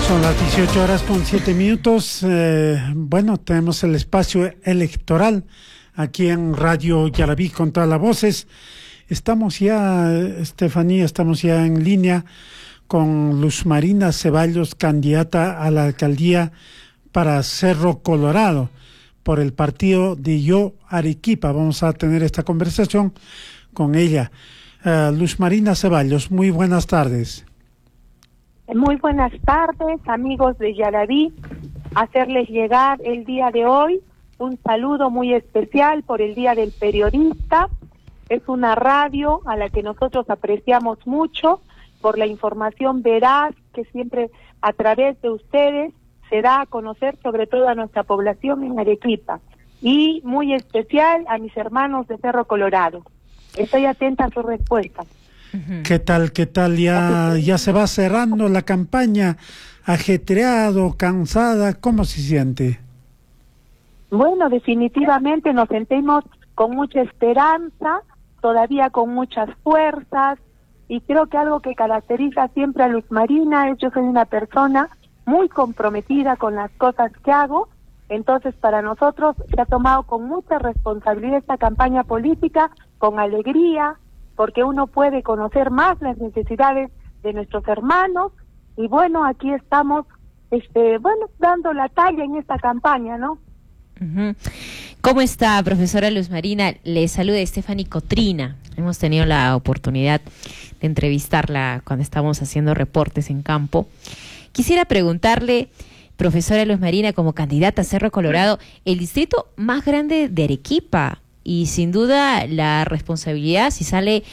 Son las 18 horas con 7 minutos. Bueno, tenemos el espacio electoral aquí en Radio Yaraví con todas las voces. Estamos ya, Estefanía, estamos ya en línea con Luz Marina Ceballos, candidata a la alcaldía para Cerro Colorado por el partido de Yo Arequipa. Vamos a tener esta conversación con ella. Luz Marina Ceballos, muy buenas tardes. Muy buenas tardes, amigos de Yaraví. Hacerles llegar el día de hoy un saludo muy especial por el Día del Periodista. Es una radio a la que nosotros apreciamos mucho por la información veraz que siempre a través de ustedes se da a conocer, sobre todo a nuestra población en Arequipa. Y muy especial a mis hermanos de Cerro Colorado. Estoy atenta a su respuesta. ¿Qué tal? Ya se va cerrando la campaña, ajetreado, cansada, ¿cómo se siente? Bueno, definitivamente nos sentimos con mucha esperanza, todavía con muchas fuerzas, y creo que algo que caracteriza siempre a Luz Marina es yo soy una persona muy comprometida con las cosas que hago. Entonces para nosotros se ha tomado con mucha responsabilidad esta campaña política, con alegría, porque uno puede conocer más las necesidades de nuestros hermanos, y bueno, aquí estamos, dando la talla en esta campaña, ¿no? ¿Cómo está, profesora Luz Marina? Le saluda Stephanie Cotrina. Hemos tenido la oportunidad de entrevistarla cuando estábamos haciendo reportes en campo. Quisiera preguntarle, profesora Luz Marina, como candidata a Cerro Colorado, el distrito más grande de Arequipa, y sin duda la responsabilidad, si sale